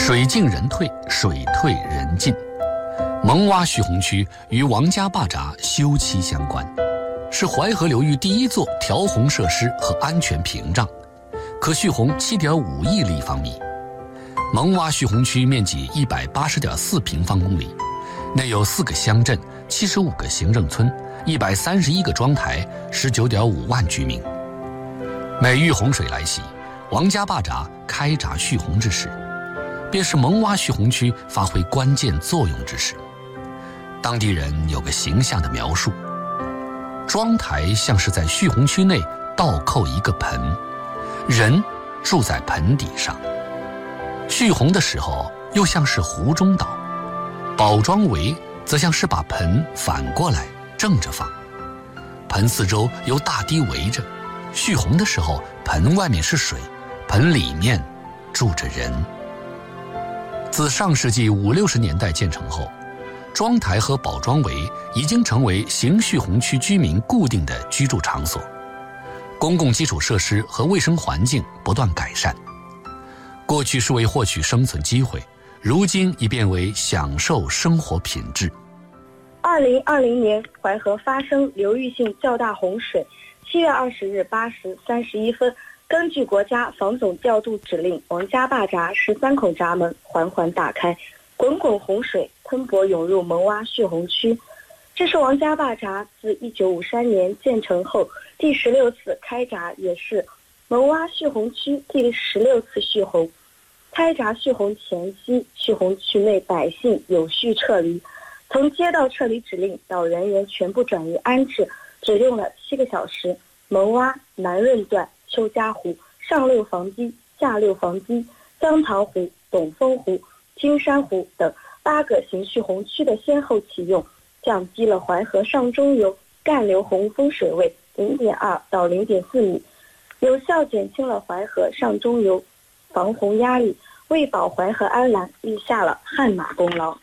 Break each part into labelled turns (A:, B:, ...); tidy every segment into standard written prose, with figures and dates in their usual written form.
A: 水进人退，水退人进。蒙洼蓄洪区与王家坝闸休戚相关，是淮河流域第一座调洪设施和安全屏障，可蓄洪7.5亿立方米。蒙洼蓄洪区面积180.4平方公里，内有4个乡镇、75个行政村、131个庄台、19.5万居民。每遇洪水来袭，王家坝闸开闸蓄洪之时，便是蒙洼蓄洪区发挥关键作用之时。当地人有个形象的描述：庄台像是在蓄洪区内倒扣一个盆，人住在盆底上；蓄洪的时候又像是湖中岛，保庄围则像是把盆反过来正着放，盆四周由大堤围着。蓄洪的时候，盆外面是水，盆里面住着人。自上世纪50、60年代建成后，庄台和保庄围已经成为邢蓄洪区居民固定的居住场所，公共基础设施和卫生环境不断改善。过去是为获取生存机会，如今已变为享受生活品质。
B: 2020年淮河发生流域性较大洪水，7月20日8时31分，根据国家防总调度指令，王家坝闸13孔闸门缓缓打开，滚滚洪水喷薄涌入蒙洼蓄洪区。这是王家坝闸自1953年建成后第16次开闸，也是蒙洼蓄洪区第16次蓄洪。开闸蓄洪前夕，蓄洪区内百姓有序撤离，从接到撤离指令到人员全部转移安置，只用了7个小时。蒙洼、南润段、邱家湖、上六房基、下六房基、江塘湖、董峰湖、金山湖等8个邢蓄洪区的先后启用，降低了淮河上中游干流洪峰水位0.2到0.4米，有效减轻了淮河上中游防洪压力，为保淮河安澜立下了汗马功劳。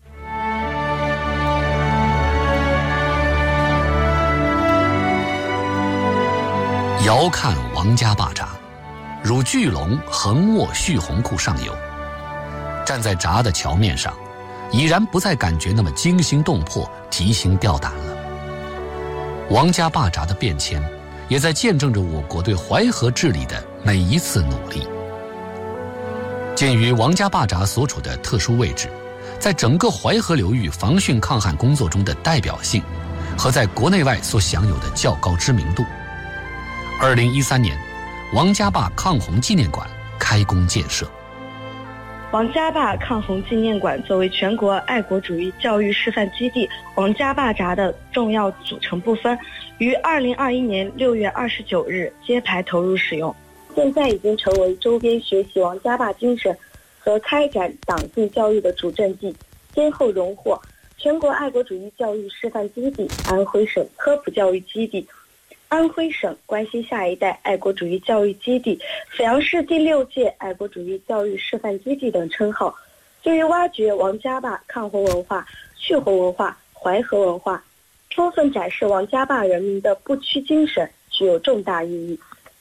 A: 遥看王家坝闸，如巨龙横卧蓄洪库上游。站在闸的桥面上，已然不再感觉那么惊心动魄、提心吊胆了。王家坝闸的变迁，也在见证着我国对淮河治理的每一次努力。鉴于王家坝闸所处的特殊位置，在整个淮河流域防汛抗旱工作中的代表性，和在国内外所享有的较高知名度，2013年，王家坝抗洪纪念馆开工建设。
B: 王家坝抗洪纪念馆作为全国爱国主义教育示范基地王家坝闸的重要组成部分，于2021年6月29日揭牌投入使用，现在已经成为周边学习王家坝精神和开展党性教育的主阵地，先后荣获全国爱国主义教育示范基地、安徽省科普教育基地、安徽省关心下一代爱国主义教育基地、阜阳市第6届爱国主义教育示范基地等称号，对于挖掘王家坝抗洪文化、蓄洪文化、淮河文化，充分展示王家坝人民的不屈精神，具有重大意义。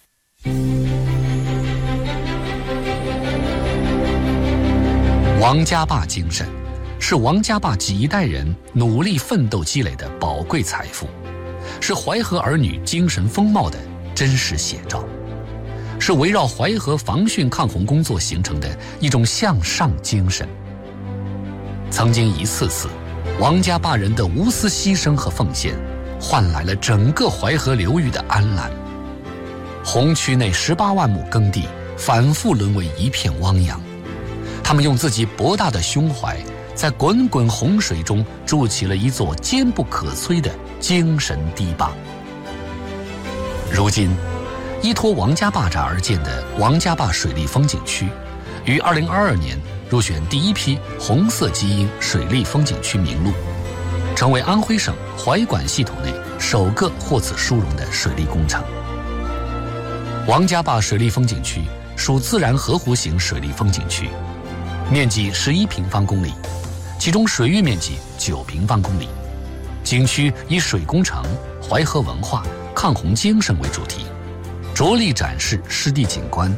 A: 王家坝精神是王家坝几代人努力奋斗积累的宝贵财富，是淮河儿女精神风貌的真实写照，是围绕淮河防汛抗洪工作形成的一种向上精神。曾经一次次王家坝人的无私牺牲和奉献，换来了整个淮河流域的安澜。洪区内18万亩耕地反复沦为一片汪洋，他们用自己博大的胸怀，在滚滚洪水中筑起了一座坚不可摧的精神堤坝。如今，依托王家坝闸而建的王家坝水利风景区，于2022年入选第一批红色基因水利风景区名录，成为安徽省淮管系统内首个获此殊荣的水利工程。王家坝水利风景区属自然河湖型水利风景区，面积11平方公里，其中水域面积9平方公里。景区以水工程、淮河文化、抗洪精神为主题，着力展示湿地景观、